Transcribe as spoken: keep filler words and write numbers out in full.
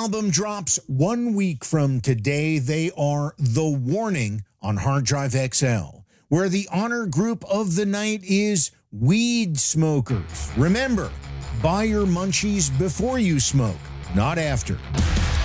album drops one week from today. They are The Warning on Hard Drive X L, where the honor group of the night is Weed Smokers. Remember, buy your munchies before you smoke, not after.